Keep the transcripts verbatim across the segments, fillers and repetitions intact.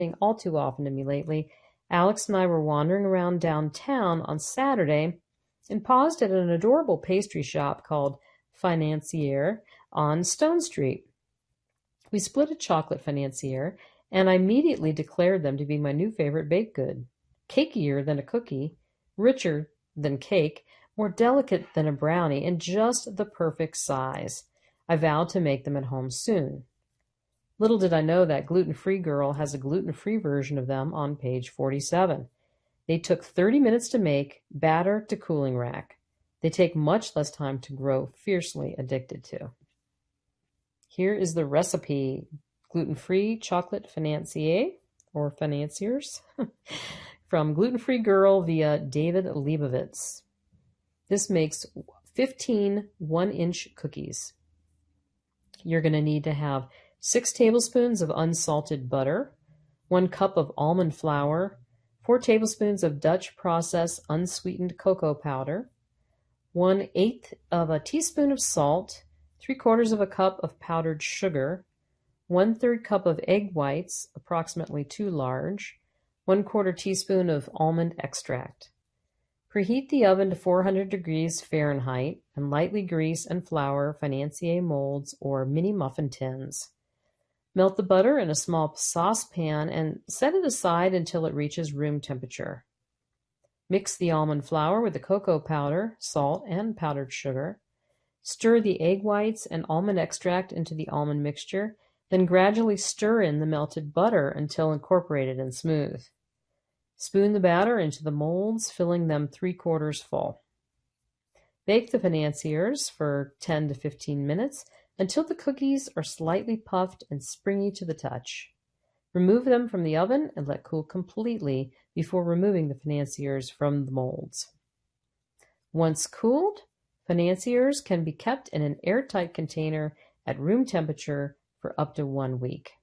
all too often to me lately. Alex and I were wandering around downtown on Saturday and paused at an adorable pastry shop called Financier on Stone Street. We split a chocolate Financier, and I immediately declared them to be my new favorite baked good. Cakier than a cookie, richer than cake, more delicate than a brownie, and just the perfect size. I vowed to make them at home soon. Little did I know that Gluten Free Girl has a gluten-free version of them on page forty-seven. They took thirty minutes to make, batter to cooling rack. They take much less time to grow, fiercely addicted to. Here is the recipe. Gluten-free chocolate financier, or financiers, from Gluten Free Girl via David Leibovitz. This makes fifteen one-inch cookies. You're going to need to have six tablespoons of unsalted butter, one cup of almond flour, four tablespoons of Dutch process unsweetened cocoa powder, one eighth of a teaspoon of salt, three quarters of a cup of powdered sugar, one third cup of egg whites, approximately two large, one quarter teaspoon of almond extract. Preheat the oven to four hundred degrees Fahrenheit and lightly grease and flour financier molds or mini muffin tins. Melt the butter in a small saucepan and set it aside until it reaches room temperature. Mix the almond flour with the cocoa powder, salt, and powdered sugar. Stir the egg whites and almond extract into the almond mixture, then gradually stir in the melted butter until incorporated and smooth. Spoon the batter into the molds, filling them three quarters full. Bake the financiers for ten to fifteen minutes until the cookies are slightly puffed and springy to the touch. Remove them from the oven and let cool completely before removing the financiers from the molds. Once cooled, financiers can be kept in an airtight container at room temperature for up to one week.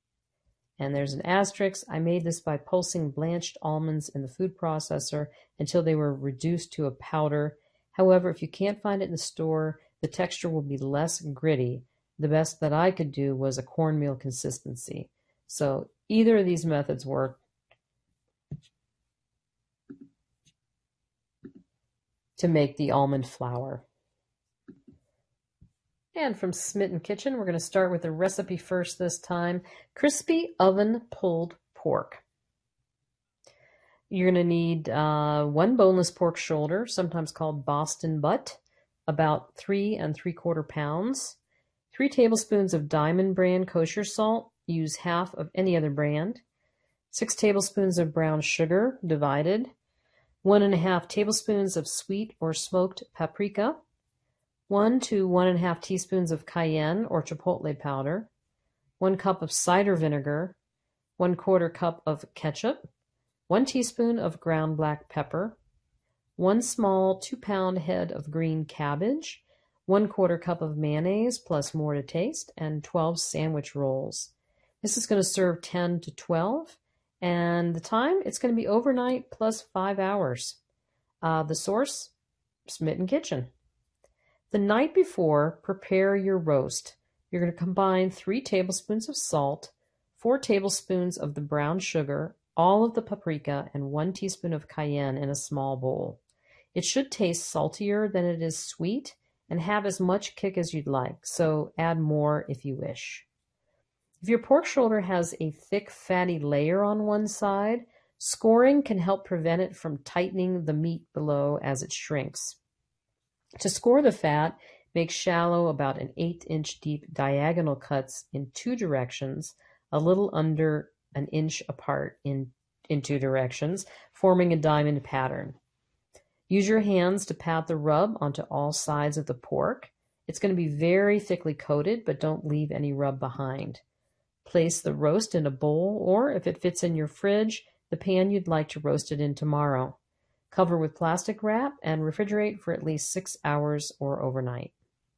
And there's an asterisk. I made this by pulsing blanched almonds in the food processor until they were reduced to a powder. However, if you can't find it in the store, the texture will be less gritty. The best that I could do was a cornmeal consistency. So either of these methods work. To make the almond flour. And from Smitten Kitchen, we're going to start with the recipe first this time. Crispy oven pulled pork. You're going to need uh, one boneless pork shoulder, sometimes called Boston butt, about three and three quarter pounds. Three tablespoons of Diamond brand kosher salt. Use half of any other brand. Six tablespoons of brown sugar, divided. One and a half tablespoons of sweet or smoked paprika. One to one and a half teaspoons of cayenne or chipotle powder, one cup of cider vinegar, one quarter cup of ketchup, one teaspoon of ground black pepper, one small two pound head of green cabbage, one quarter cup of mayonnaise plus more to taste, and twelve sandwich rolls. This is going to serve ten to twelve, and the time, it's going to be overnight plus five hours. Uh, the source, Smitten Kitchen. The night before, prepare your roast. You're going to combine three tablespoons of salt, four tablespoons of the brown sugar, all of the paprika, and one teaspoon of cayenne in a small bowl. It should taste saltier than it is sweet and have as much kick as you'd like, so add more if you wish. If your pork shoulder has a thick, fatty layer on one side, scoring can help prevent it from tightening the meat below as it shrinks. To score the fat, make shallow, about an eighth inch deep diagonal cuts in two directions, a little under an inch apart in, in two directions, forming a diamond pattern. Use your hands to pat the rub onto all sides of the pork. It's going to be very thickly coated, but don't leave any rub behind. Place the roast in a bowl, or if it fits in your fridge, the pan you'd like to roast it in tomorrow. Cover with plastic wrap and refrigerate for at least six hours or overnight.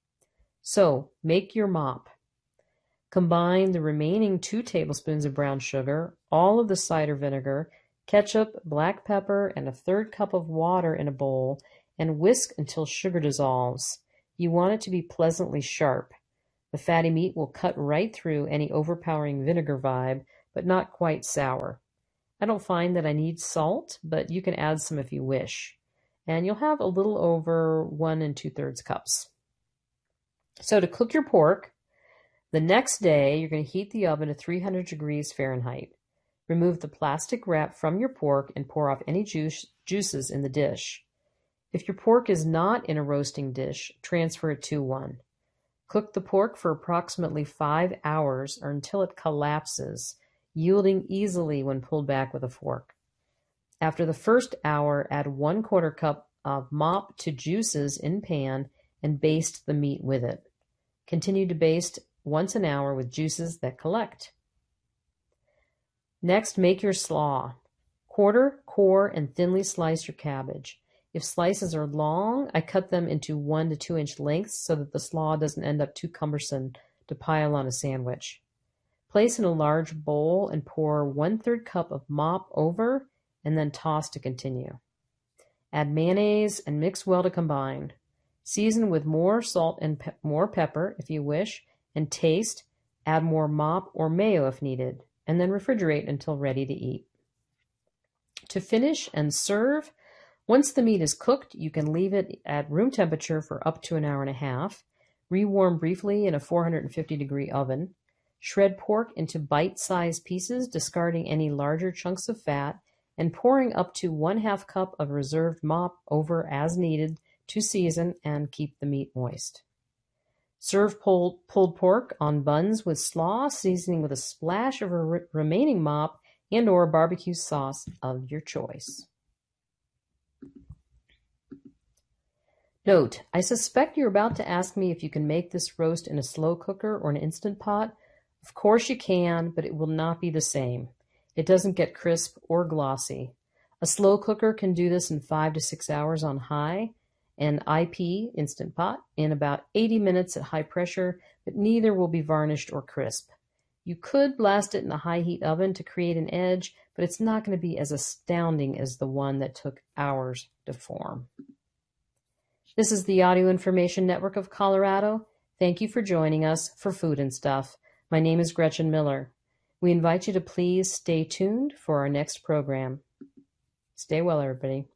So, make your mop. Combine the remaining two tablespoons of brown sugar, all of the cider vinegar, ketchup, black pepper, and a third cup of water in a bowl, and whisk until sugar dissolves. You want it to be pleasantly sharp. The fatty meat will cut right through any overpowering vinegar vibe, but not quite sour. I don't find that I need salt, but you can add some if you wish. And you'll have a little over one and two-thirds cups. So to cook your pork, the next day you're going to heat the oven to three hundred degrees Fahrenheit. Remove the plastic wrap from your pork and pour off any juice, juices in the dish. If your pork is not in a roasting dish, transfer it to one. Cook the pork for approximately five hours or until it collapses, yielding easily when pulled back with a fork. After the first hour, add one quarter cup of mop to juices in pan and baste the meat with it. Continue to baste once an hour with juices that collect. Next, make your slaw. Quarter, core, and thinly slice your cabbage. If slices are long, I cut them into one to two inch lengths so that the slaw doesn't end up too cumbersome to pile on a sandwich. Place in a large bowl and pour one-third cup of mop over and then toss to continue. Add mayonnaise and mix well to combine. Season with more salt and pe- more pepper if you wish, and taste. Add more mop or mayo if needed, and then refrigerate until ready to eat. To finish and serve, once the meat is cooked, you can leave it at room temperature for up to an hour and a half. Rewarm briefly in a four hundred fifty degree oven. Shred pork into bite-sized pieces, discarding any larger chunks of fat, and pouring up to one half cup of reserved mop over as needed to season and keep the meat moist. Serve pulled, pulled pork on buns with slaw, seasoning with a splash of re- remaining mop and or barbecue sauce of your choice. Note, I suspect you're about to ask me if you can make this roast in a slow cooker or an Instant Pot. Of course you can, but it will not be the same. It doesn't get crisp or glossy. A slow cooker can do this in five to six hours on high, and I P, Instant Pot, in about eighty minutes at high pressure, but neither will be varnished or crisp. You could blast it in a high heat oven to create an edge, but it's not going to be as astounding as the one that took hours to form. This is the Audio Information Network of Colorado. Thank you for joining us for Food and Stuff. My name is Gretchen Miller. We invite you to please stay tuned for our next program. Stay well, everybody.